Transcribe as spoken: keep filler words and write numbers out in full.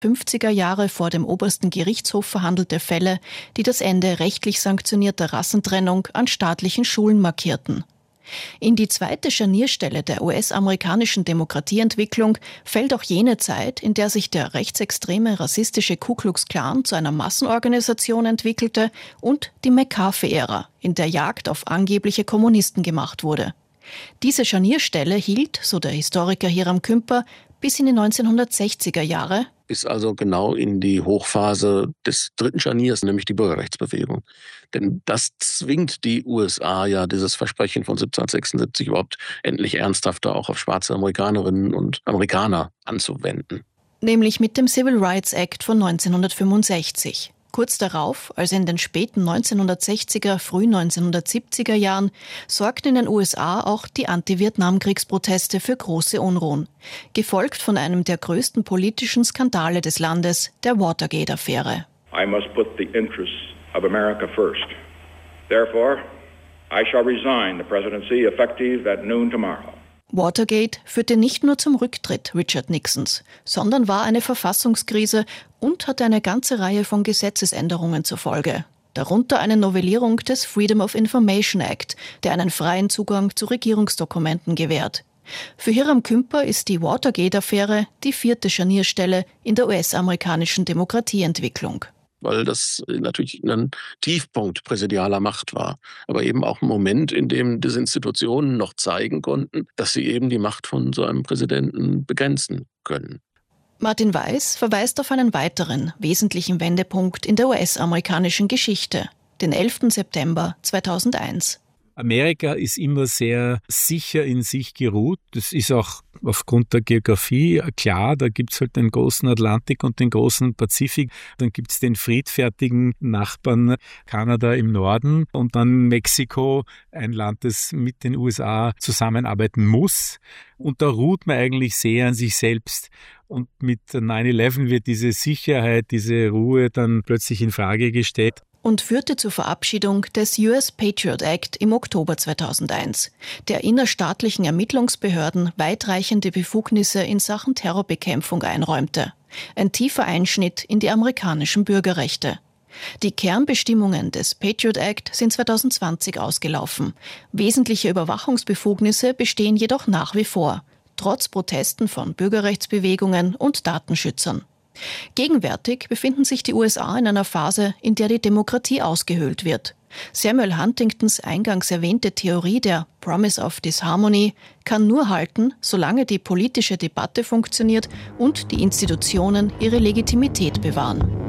fünfziger Jahre vor dem obersten Gerichtshof verhandelte Fälle, die das Ende rechtlich sanktionierter Rassentrennung an staatlichen Schulen markierten. In die zweite Scharnierstelle der U S-amerikanischen Demokratieentwicklung fällt auch jene Zeit, in der sich der rechtsextreme rassistische Ku Klux Klan zu einer Massenorganisation entwickelte, und die McCarthy-Ära, in der Jagd auf angebliche Kommunisten gemacht wurde. Diese Scharnierstelle hielt, so der Historiker Hiram Kümper, bis in die neunzehnhundertsechziger Jahre. Bis also genau in die Hochphase des dritten Scharniers, nämlich die Bürgerrechtsbewegung. Denn das zwingt die U S A ja, dieses Versprechen von siebzehnhundertsechsundsiebzig überhaupt endlich ernsthafter auch auf schwarze Amerikanerinnen und Amerikaner anzuwenden. Nämlich mit dem Civil Rights Act von neunzehnhundertfünfundsechzig. Kurz darauf, also in den späten neunzehnhundertsechziger, frühen neunzehnhundertsiebziger Jahren, sorgten in den U S A auch die Anti-Vietnam-Kriegsproteste für große Unruhen, gefolgt von einem der größten politischen Skandale des Landes, der Watergate-Affäre. I must put the interests of America first. Therefore, I shall resign the presidency effective at noon tomorrow. Watergate führte nicht nur zum Rücktritt Richard Nixons, sondern war eine Verfassungskrise und hatte eine ganze Reihe von Gesetzesänderungen zur Folge. Darunter eine Novellierung des Freedom of Information Act, der einen freien Zugang zu Regierungsdokumenten gewährt. Für Hiram Kümper ist die Watergate-Affäre die vierte Scharnierstelle in der U S-amerikanischen Demokratieentwicklung. Weil das natürlich ein Tiefpunkt präsidialer Macht war. Aber eben auch ein Moment, in dem diese Institutionen noch zeigen konnten, dass sie eben die Macht von so einem Präsidenten begrenzen können. Martin Weiß verweist auf einen weiteren wesentlichen Wendepunkt in der U S-amerikanischen Geschichte, den elften September zweitausendeins. Amerika ist immer sehr sicher in sich geruht. Das ist auch aufgrund der Geografie klar. Da gibt es halt den großen Atlantik und den großen Pazifik. Dann gibt es den friedfertigen Nachbarn Kanada im Norden und dann Mexiko, ein Land, das mit den U S A zusammenarbeiten muss. Und da ruht man eigentlich sehr an sich selbst. Und mit neun elf wird diese Sicherheit, diese Ruhe dann plötzlich in Frage gestellt. Und führte zur Verabschiedung des U S Patriot Act im Oktober zweitausendeins, der innerstaatlichen Ermittlungsbehörden weitreichende Befugnisse in Sachen Terrorbekämpfung einräumte. Ein tiefer Einschnitt in die amerikanischen Bürgerrechte. Die Kernbestimmungen des Patriot Act sind zweitausendzwanzig ausgelaufen. Wesentliche Überwachungsbefugnisse bestehen jedoch nach wie vor, trotz Protesten von Bürgerrechtsbewegungen und Datenschützern. Gegenwärtig befinden sich die U S A in einer Phase, in der die Demokratie ausgehöhlt wird. Samuel Huntingtons eingangs erwähnte Theorie der Promise of Disharmony kann nur halten, solange die politische Debatte funktioniert und die Institutionen ihre Legitimität bewahren.